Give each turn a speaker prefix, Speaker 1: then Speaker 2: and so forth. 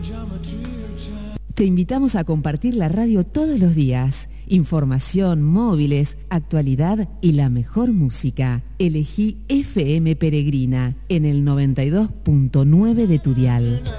Speaker 1: Te invitamos a compartir la radio todos los días. Información, móviles, actualidad y la mejor música. Elegí FM Peregrina en el 92.9 de tu dial.